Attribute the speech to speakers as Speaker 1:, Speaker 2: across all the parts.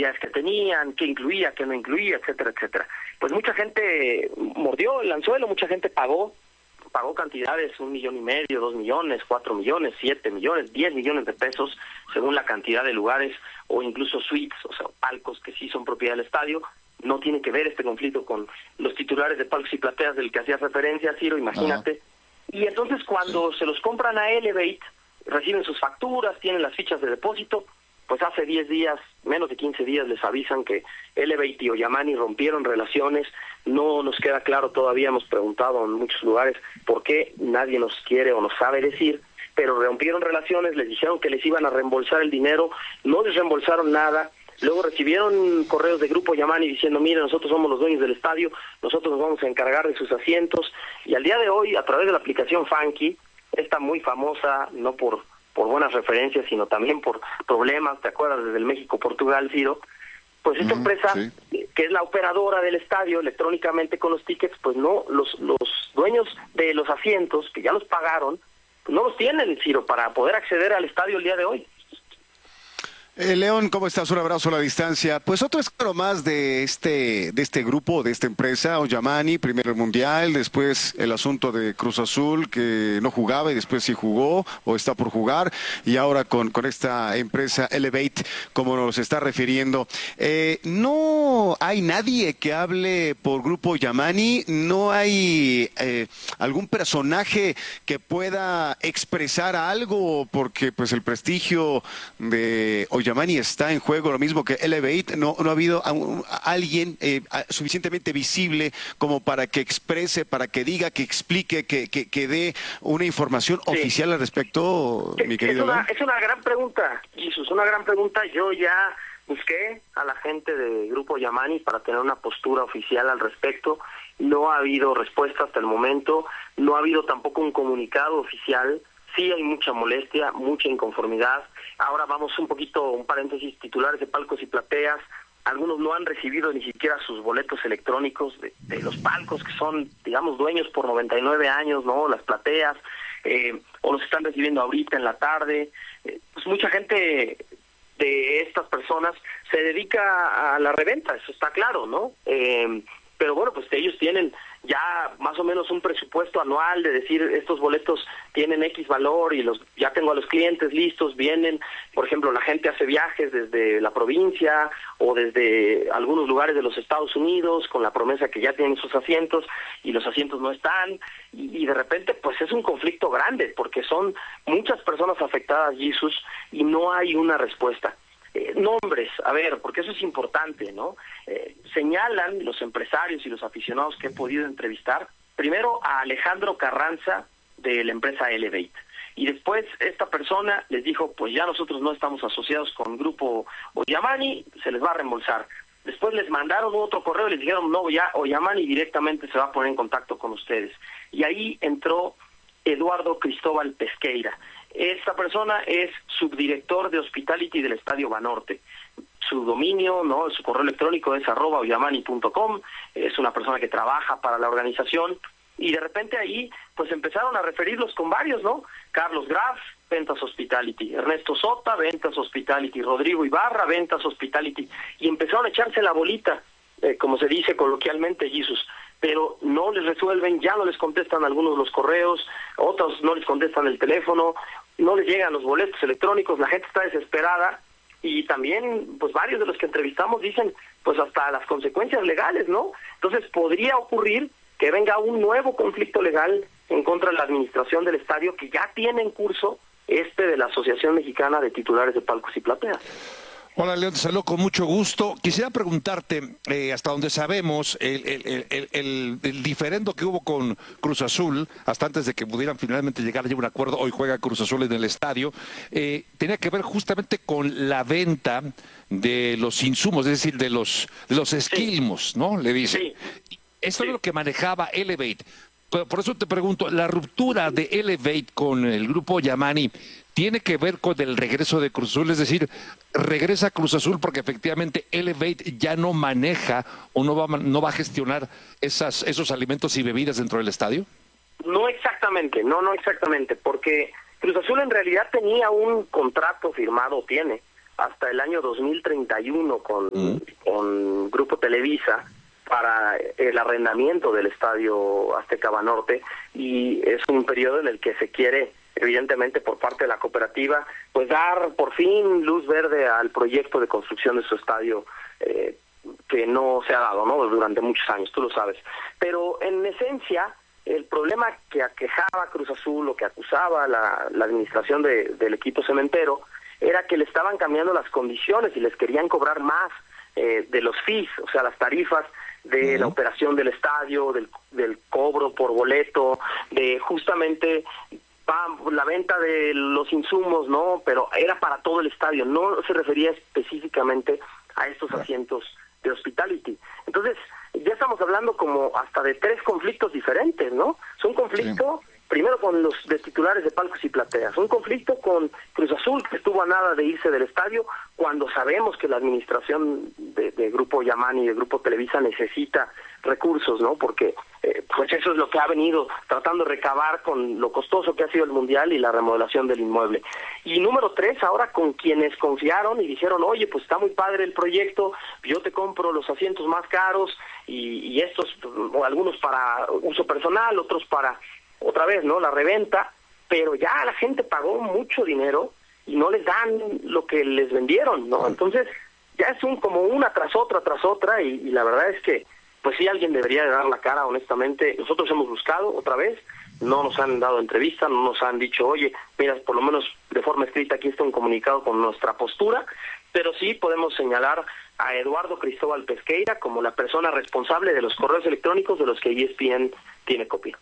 Speaker 1: facilidades que tenían, qué incluía, qué no incluía, etcétera, etcétera. Pues mucha gente mordió el anzuelo, mucha gente pagó cantidades, 1,5 millones, 2 millones, 4 millones, 7 millones, 10 millones de pesos, según la cantidad de lugares, o incluso suites, o sea, palcos que sí son propiedad del estadio. No tiene que ver este conflicto con los titulares de palcos y plateas del que hacías referencia, Ciro, imagínate. Y entonces cuando se los compran a Elevate, reciben sus facturas, tienen las fichas de depósito, pues hace 10 días, menos de 15 días, les avisan que Elevate y Oyamani rompieron relaciones. No nos queda claro todavía, hemos preguntado en muchos lugares por qué, nadie nos quiere o nos sabe decir, pero rompieron relaciones, les dijeron que les iban a reembolsar el dinero, no les reembolsaron nada. Luego recibieron correos de Grupo Oyamani diciendo, mire, nosotros somos los dueños del estadio, nosotros nos vamos a encargar de sus asientos, y al día de hoy, a través de la aplicación Funky, esta muy famosa, no por buenas referencias, sino también por problemas, ¿te acuerdas? Desde el México-Portugal, Ciro, pues esta empresa, que es la operadora del estadio, electrónicamente con los tickets, pues no, los dueños de los asientos, que ya los pagaron, pues no los tienen, Ciro, para poder acceder al estadio el día de hoy.
Speaker 2: León, ¿cómo estás? Un abrazo a la distancia. Pues otro escándalo más de este grupo, de esta empresa, Oyamani, primero el Mundial, después el asunto de Cruz Azul, que no jugaba y después sí jugó o está por jugar, y ahora con esta empresa Elevate, como nos está refiriendo. No hay nadie que hable por Grupo Oyamani, no hay algún personaje que pueda expresar algo, porque pues el prestigio de Oyamani está en juego, lo mismo que Elevate. No ha habido alguien suficientemente visible como para que exprese, para que diga, que explique, que dé una información oficial al respecto, mi querido León.
Speaker 1: Es una gran pregunta, Jesús, una gran pregunta. Yo ya busqué a la gente de Grupo Oyamani para tener una postura oficial al respecto. No ha habido respuesta hasta el momento, no ha habido tampoco un comunicado oficial. Sí hay mucha molestia, mucha inconformidad. Ahora vamos un paréntesis, titulares de palcos y plateas. Algunos no han recibido ni siquiera sus boletos electrónicos de los palcos, que son, digamos, dueños por 99 años, ¿no? Las plateas, o los están recibiendo ahorita en la tarde. Pues mucha gente de estas personas se dedica a la reventa, eso está claro, ¿no? Pero bueno, pues ellos tienen ya más o menos un presupuesto anual de decir, estos boletos tienen X valor y ya tengo a los clientes listos, vienen, por ejemplo, la gente hace viajes desde la provincia o desde algunos lugares de los Estados Unidos con la promesa que ya tienen sus asientos y los asientos no están, y de repente pues es un conflicto grande porque son muchas personas afectadas, Jesús, y no hay una respuesta. Nombres, a ver, porque eso es importante, ¿no? Señalan los empresarios y los aficionados que he podido entrevistar, primero a Alejandro Carranza de la empresa Elevate, y después esta persona les dijo, pues ya nosotros no estamos asociados con Grupo Oyamani, se les va a reembolsar. Después les mandaron otro correo y les dijeron, no, ya Oyamani directamente se va a poner en contacto con ustedes. Y ahí entró Eduardo Cristóbal Pesqueira. Esta persona es subdirector de Hospitality del Estadio Banorte. Su dominio, ¿no? Su correo electrónico es @oyamani.com. Es una persona que trabaja para la organización, y de repente ahí pues empezaron a referirlos con varios, ¿no? Carlos Graf, Ventas Hospitality; Ernesto Sota, Ventas Hospitality; Rodrigo Ibarra, Ventas Hospitality, y empezaron a echarse la bolita, como se dice coloquialmente, Jesús, pero no les resuelven, ya no les contestan algunos los correos, otros no les contestan el teléfono, no les llegan los boletos electrónicos, la gente está desesperada, y también pues varios de los que entrevistamos dicen pues hasta las consecuencias legales, ¿no? Entonces podría ocurrir que venga un nuevo conflicto legal en contra de la administración del estadio, que ya tiene en curso de la Asociación Mexicana de Titulares de Palcos y Plateas.
Speaker 3: Hola, León, te saludo con mucho gusto. Quisiera preguntarte, hasta donde sabemos, el diferendo que hubo con Cruz Azul, hasta antes de que pudieran finalmente llegar a un acuerdo, hoy juega Cruz Azul en el estadio, tenía que ver justamente con la venta de los insumos, es decir, de los esquilmos, ¿no? Le dice. Sí. Esto es lo que manejaba Elevate. Por eso te pregunto, ¿la ruptura de Elevate con el grupo Oyamani tiene que ver con el regreso de Cruz Azul? Es decir, regresa Cruz Azul porque efectivamente Elevate ya no maneja o no va a gestionar esos alimentos y bebidas dentro del estadio.
Speaker 1: No exactamente, no exactamente, porque Cruz Azul en realidad tenía un contrato firmado, tiene, hasta el año 2031 con Grupo Televisa para el arrendamiento del Estadio Azteca Banorte, y es un periodo en el que se quiere, evidentemente por parte de la cooperativa, pues dar por fin luz verde al proyecto de construcción de su estadio, que no se ha dado, ¿no?, durante muchos años, tú lo sabes. Pero en esencia, el problema que aquejaba Cruz Azul, o que acusaba la administración del equipo cementero, era que le estaban cambiando las condiciones y les querían cobrar más de los fees, o sea, las tarifas de la operación del estadio, del cobro por boleto, de justamente la venta de los insumos, ¿no? Pero era para todo el estadio, no se refería específicamente a estos asientos de hospitality. Entonces, ya estamos hablando como hasta de 3 conflictos diferentes, ¿no? Es un conflicto, primero con los de titulares de palcos y plateas, un conflicto con Cruz Azul, que estuvo a nada de irse del estadio, cuando sabemos que la administración de Grupo Yamani y de Grupo Televisa necesita recursos, ¿no? Porque pues eso es lo que ha venido tratando de recabar con lo costoso que ha sido el Mundial y la remodelación del inmueble. Y número 3, ahora con quienes confiaron y dijeron, oye, pues está muy padre el proyecto, yo te compro los asientos más caros y estos, o algunos para uso personal, otros para, otra vez, ¿no?, la reventa, pero ya la gente pagó mucho dinero y no les dan lo que les vendieron, ¿no? Entonces ya es como una tras otra, y la verdad es que pues sí, alguien debería de dar la cara, honestamente. Nosotros hemos buscado otra vez, no nos han dado entrevista, no nos han dicho, oye, mira, por lo menos de forma escrita aquí está un comunicado con nuestra postura, pero sí podemos señalar a Eduardo Cristóbal Pesqueira como la persona responsable de los correos electrónicos de los que ESPN tiene copia.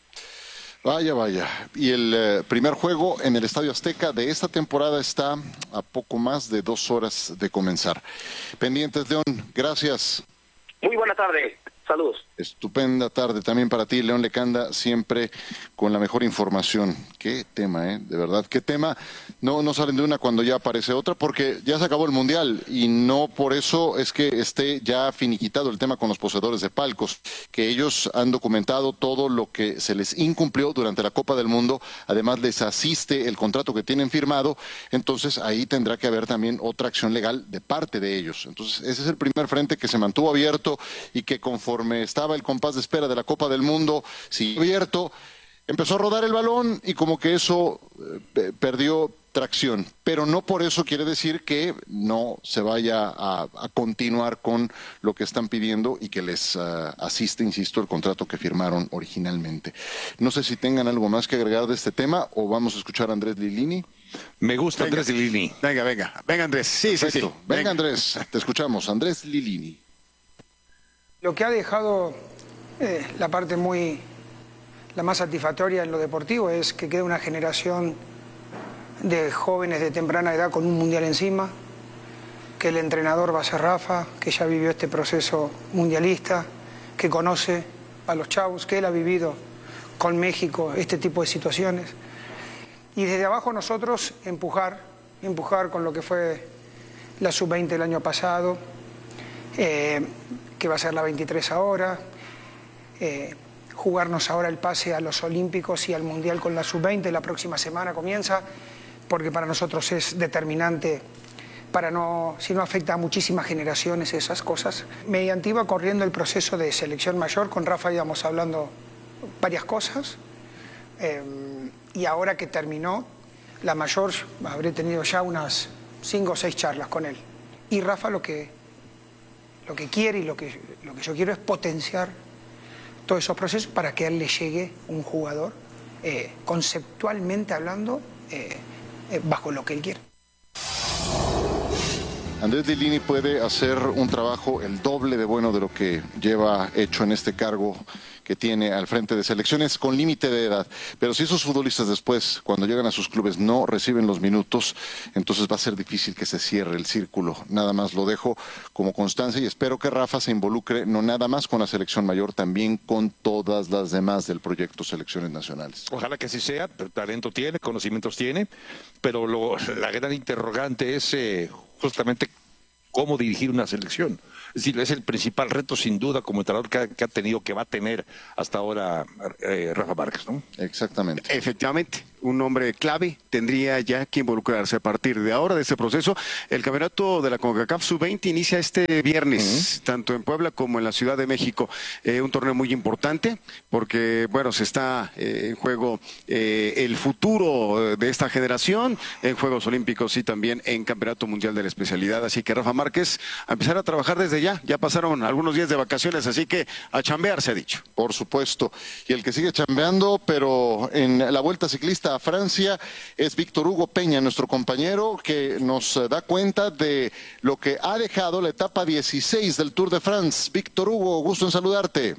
Speaker 4: Vaya, vaya. Y el primer juego en el Estadio Azteca de esta temporada está a poco más de 2 horas de comenzar. Pendientes, León, gracias.
Speaker 1: Muy buena tarde, saludos.
Speaker 4: Estupenda tarde también para ti, León Lecanda, siempre con la mejor información. Qué tema, de verdad, qué tema. No salen de una cuando ya aparece otra, porque ya se acabó el Mundial y no por eso es que esté ya finiquitado el tema con los poseedores de palcos, que ellos han documentado todo lo que se les incumplió durante la Copa del Mundo, además les asiste el contrato que tienen firmado, entonces ahí tendrá que haber también otra acción legal de parte de ellos. Entonces ese es el primer frente que se mantuvo abierto y que conforme estaba el compás de espera de la Copa del Mundo, siguió abierto, empezó a rodar el balón y como que eso perdió tracción, pero no por eso quiere decir que no se vaya a continuar con lo que están pidiendo y que les asiste, insisto, el contrato que firmaron originalmente. No sé si tengan algo más que agregar de este tema o vamos a escuchar a Andrés Lilini.
Speaker 3: Me gusta Andrés Lilini.
Speaker 2: Venga Andrés, sí.
Speaker 4: Venga Andrés, te escuchamos, Andrés Lilini.
Speaker 5: Lo que ha dejado la más satisfactoria en lo deportivo es que queda una generación de jóvenes de temprana edad con un mundial encima, que el entrenador va a ser Rafa, que ya vivió este proceso mundialista, que conoce a los chavos, que él ha vivido con México este tipo de situaciones. Y desde abajo nosotros empujar con lo que fue la sub-20 el año pasado, que va a ser la 23 ahora, jugarnos ahora el pase a los Olímpicos y al Mundial con la sub-20, la próxima semana comienza, porque para nosotros es determinante, si no afecta a muchísimas generaciones esas cosas. Mediante iba corriendo el proceso de selección mayor, con Rafa íbamos hablando varias cosas, y ahora que terminó la mayor, habré tenido ya unas 5 o 6 charlas con él. Y Rafa lo que quiere y lo que yo quiero es potenciar todos esos procesos para que a él le llegue un jugador, conceptualmente hablando, bajo lo que él quiere.
Speaker 4: Andrés Lilini puede hacer un trabajo el doble de bueno de lo que lleva hecho en este cargo que tiene al frente de selecciones con límite de edad. Pero si esos futbolistas después, cuando llegan a sus clubes, no reciben los minutos, entonces va a ser difícil que se cierre el círculo. Nada más lo dejo como constancia y espero que Rafa se involucre no nada más con la selección mayor, también con todas las demás del proyecto Selecciones Nacionales.
Speaker 3: Ojalá que así sea, talento tiene, conocimientos tiene, pero la gran interrogante es justamente cómo dirigir una selección. Es decir, es el principal reto sin duda como entrenador que va a tener hasta ahora Rafa Márquez, ¿no?
Speaker 4: Exactamente.
Speaker 2: Efectivamente. un nombre clave tendría ya que involucrarse a partir de ahora de este proceso. El campeonato de la CONCACAF Sub-20 inicia este viernes, tanto en Puebla como en la Ciudad de México. Un torneo muy importante porque, bueno, se está en juego el futuro de esta generación en Juegos Olímpicos y también en Campeonato Mundial de la especialidad. Así que Rafa Márquez, a empezar a trabajar desde ya. Ya pasaron algunos días de vacaciones, así que a chambear, se ha dicho.
Speaker 4: Por supuesto. Y el que sigue chambeando, pero en la Vuelta Ciclista a Francia, es Víctor Hugo Peña, nuestro compañero, que nos da cuenta de lo que ha dejado la etapa 16 del Tour de France. Víctor Hugo, gusto en saludarte.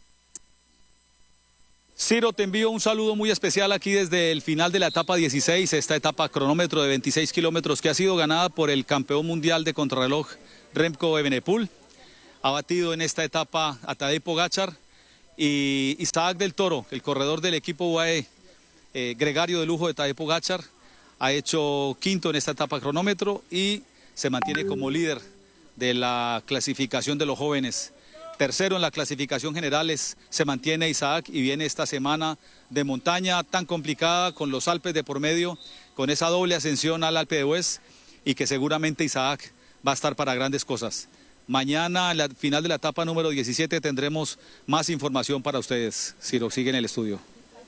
Speaker 6: Ciro, te envío un saludo muy especial aquí desde el final de la etapa 16, esta etapa cronómetro de 26 kilómetros que ha sido ganada por el campeón mundial de contrarreloj Remco Evenepoel. Ha batido en esta etapa a Tadej Pogačar y Isaac del Toro, el corredor del equipo UAE, gregario de lujo de Tadej Pogačar, ha hecho quinto en esta etapa cronómetro y se mantiene como líder de la clasificación de los jóvenes. Tercero en la clasificación generales se mantiene Isaac y viene esta semana de montaña tan complicada con los Alpes de por medio, con esa doble ascensión al Alpe d'Huez y que seguramente Isaac va a estar para grandes cosas. Mañana, al final de la etapa número 17, tendremos más información para ustedes, si lo siguen en el estudio.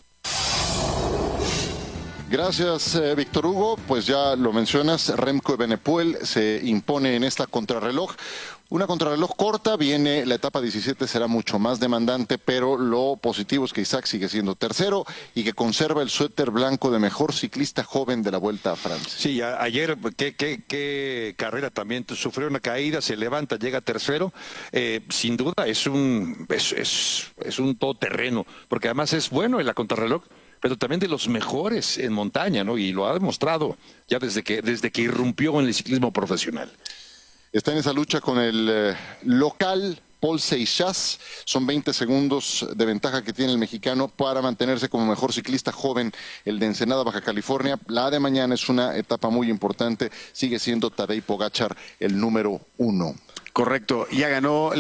Speaker 4: Gracias, Víctor Hugo. Pues ya lo mencionas, Remco Evenepoel se impone en esta contrarreloj. Una contrarreloj corta, viene la etapa 17, será mucho más demandante, pero lo positivo es que Isaac sigue siendo tercero y que conserva el suéter blanco de mejor ciclista joven de la Vuelta a Francia.
Speaker 3: Sí, ayer, qué carrera también, sufrió una caída, se levanta, llega tercero. Sin duda es un todoterreno, porque además es bueno en la contrarreloj, pero también de los mejores en montaña, ¿no? Y lo ha demostrado ya desde que irrumpió en el ciclismo profesional.
Speaker 4: Está en esa lucha con el local Paul Seixas. Son 20 segundos de ventaja que tiene el mexicano para mantenerse como mejor ciclista joven, el de Ensenada, Baja California. La de mañana es una etapa muy importante. Sigue siendo Tadej Pogačar el número 1.
Speaker 2: Correcto, ya ganó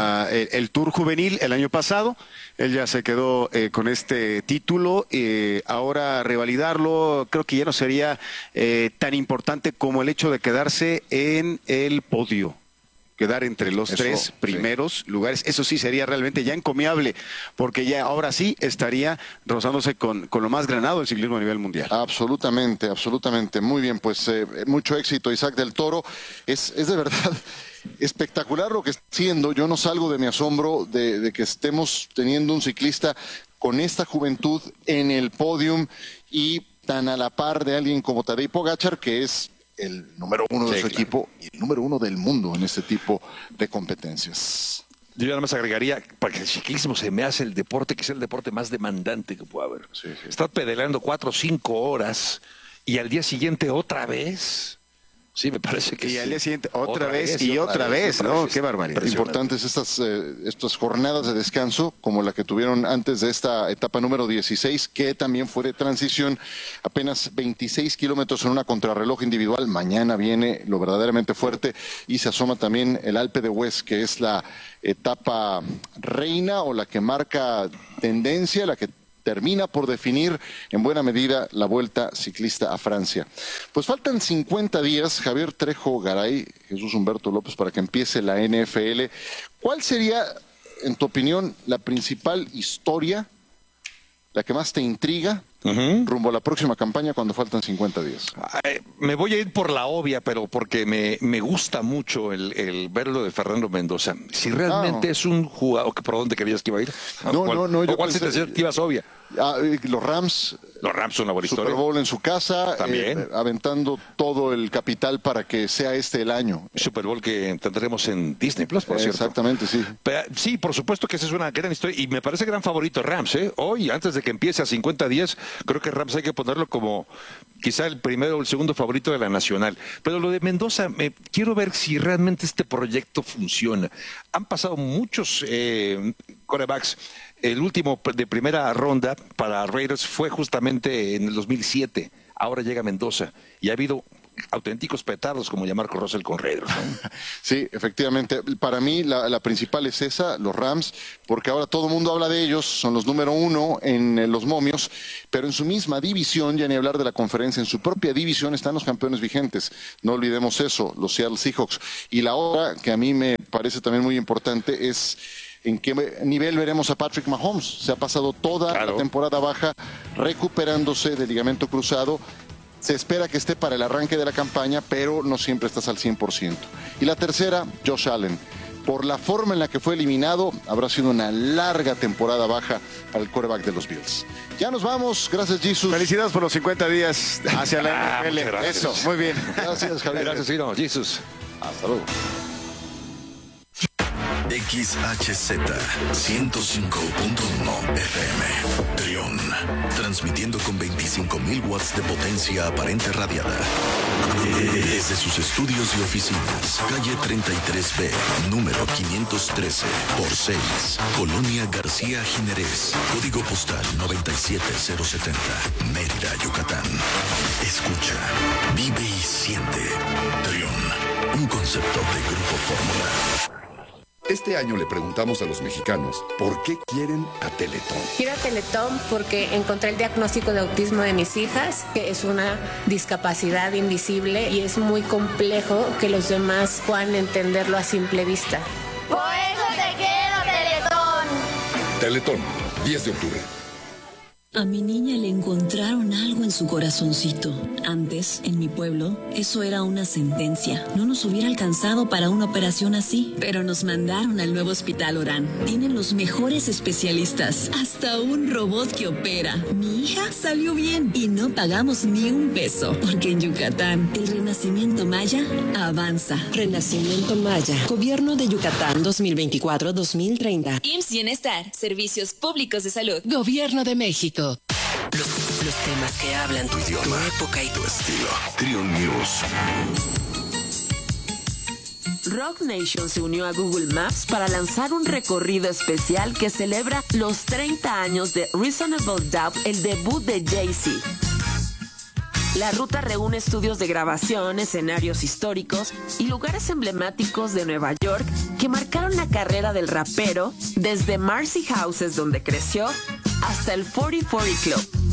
Speaker 2: el Tour Juvenil el año pasado, él ya se quedó con este título, ahora revalidarlo creo que ya no sería tan importante como el hecho de quedarse en el podio. Quedar entre los tres primeros lugares, eso sí sería realmente ya encomiable, porque ya ahora sí estaría rozándose con lo más granado del ciclismo a nivel mundial.
Speaker 4: Absolutamente, absolutamente. Muy bien, pues mucho éxito, Isaac del Toro. Es de verdad espectacular lo que está haciendo. Yo no salgo de mi asombro de que estemos teniendo un ciclista con esta juventud en el podium y tan a la par de alguien como Tadej Pogačar, que es el número 1 de su equipo y el número 1 del mundo en este tipo de competencias.
Speaker 3: Yo nada más agregaría, para que el ciclismo se me hace el deporte que es el deporte más demandante que pueda haber. Sí. Estar pedaleando 4 o 5 horas y al día siguiente otra vez. Sí, me parece que
Speaker 2: y
Speaker 3: sí.
Speaker 2: al día siguiente otra vez, ¿no? Qué barbaridad.
Speaker 4: Importantes estas jornadas de descanso, como la que tuvieron antes de esta etapa número 16, que también fue de transición, apenas 26 kilómetros en una contrarreloj individual. Mañana viene lo verdaderamente fuerte y se asoma también el Alpe d'Huez, que es la etapa reina o la que marca tendencia, la que termina por definir en buena medida la Vuelta Ciclista a Francia. Pues faltan 50 días, Javier Trejo Garay, Jesús Humberto López, para que empiece la NFL. ¿Cuál sería, en tu opinión, la principal historia, la que más te intriga, rumbo a la próxima campaña cuando faltan 50 días?
Speaker 3: Me voy a ir por la obvia, pero porque me gusta mucho el verlo de Fernando Mendoza. Si realmente es un jugador... ¿Por dónde querías que iba a ir?
Speaker 4: No.
Speaker 3: ¿Cuál se te hacía que ibas obvia?
Speaker 4: Los Rams.
Speaker 3: Los Rams son una buena historia.
Speaker 4: Super Bowl en su casa,
Speaker 3: también
Speaker 4: aventando todo el capital para que sea este el año.
Speaker 3: Super Bowl que tendremos en Disney Plus, por cierto.
Speaker 4: Exactamente, sí.
Speaker 3: Pero, sí, por supuesto que esa es una gran historia y me parece gran favorito Rams. Hoy, antes de que empiece a 50 días, creo que Rams hay que ponerlo como quizá el primero o el segundo favorito de la nacional. Pero lo de Mendoza, quiero ver si realmente este proyecto funciona. Han pasado muchos quarterbacks. El último de primera ronda para Raiders fue justamente en el 2007. Ahora llega Mendoza y ha habido auténticos petardos como ya Marco Russell con Raiders, ¿no?
Speaker 4: Sí, efectivamente. Para mí la principal es esa, los Rams, porque ahora todo el mundo habla de ellos, son los número 1 en los momios, pero en su misma división, ya ni hablar de la conferencia, en su propia división están los campeones vigentes. No olvidemos eso, los Seattle Seahawks. Y la otra, que a mí me parece también muy importante, es en qué nivel veremos a Patrick Mahomes. Se ha pasado toda la temporada baja recuperándose del ligamento cruzado. Se espera que esté para el arranque de la campaña, pero no siempre estás al 100%. Y la tercera, Josh Allen. Por la forma en la que fue eliminado, habrá sido una larga temporada baja para el quarterback de los Bills. Ya nos vamos. Gracias, Jesus.
Speaker 2: Felicidades por los 50 días hacia la NFL. Eso, muy bien.
Speaker 4: Gracias, Javier.
Speaker 3: Gracias, Gino. Jesus.
Speaker 4: Hasta luego.
Speaker 7: XHZ 105.1 FM Trión, transmitiendo con 25.000 watts de potencia aparente radiada desde sus estudios y oficinas, calle 33B, número 513 por 6, Colonia García Jiménez, código postal 97070, Mérida, Yucatán. Escucha, vive y siente. Trión, un concepto de Grupo Fórmula.
Speaker 8: Este año le preguntamos a los mexicanos por qué quieren a Teletón.
Speaker 9: Quiero a Teletón porque encontré el diagnóstico de autismo de mis hijas, que es una discapacidad invisible y es muy complejo que los demás puedan entenderlo a simple vista.
Speaker 10: Por eso te quiero, Teletón.
Speaker 8: Teletón, 10 de octubre.
Speaker 11: A mi niña le encontraron algo en su corazoncito. Antes, en mi pueblo, eso era una sentencia. No nos hubiera alcanzado para una operación así. Pero nos mandaron al nuevo Hospital Orán. Tienen los mejores especialistas. Hasta un robot que opera. Mi hija salió bien y no pagamos ni un peso. Porque en Yucatán, el renacimiento maya avanza.
Speaker 12: Renacimiento Maya. Gobierno de Yucatán 2024-2030.
Speaker 13: IMSS Bienestar. Servicios Públicos de Salud.
Speaker 12: Gobierno de México.
Speaker 7: Los temas que hablan tu idioma, tu época y tu estilo. Trión News.
Speaker 14: Rock Nation se unió a Google Maps para lanzar un recorrido especial que celebra los 30 años de Reasonable Doubt, el debut de Jay-Z. La ruta reúne estudios de grabación, escenarios históricos y lugares emblemáticos de Nueva York que marcaron la carrera del rapero, desde Marcy Houses, donde creció, hasta el 4040 Club.